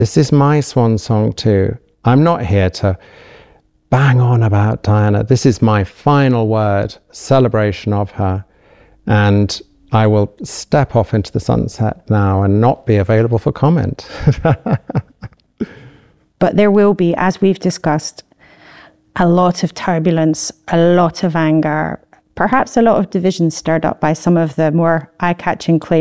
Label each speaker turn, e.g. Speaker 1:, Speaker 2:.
Speaker 1: This is my swan song too. I'm not here to bang on about Diana. This is my final word, celebration of her. And I will step off into the sunset now and not be available for comment.
Speaker 2: But there will be, as we've discussed, a lot of turbulence, a lot of anger, perhaps a lot of division stirred up by some of the more eye-catching claims